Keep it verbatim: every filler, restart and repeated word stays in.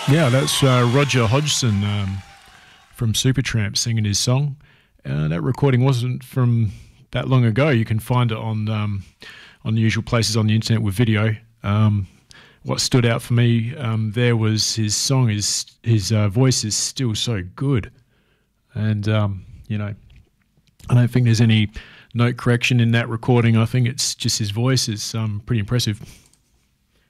Yeah, that's uh, Roger Hodgson um, from Supertramp singing his song. Uh, that recording wasn't from that long ago. You can find it on um, on the usual places on the internet with video. Um, what stood out for me um, there was his song. His his uh, voice is still so good, and um, you know, I don't think there's any note correction in that recording. I think it's just his voice is um, pretty impressive.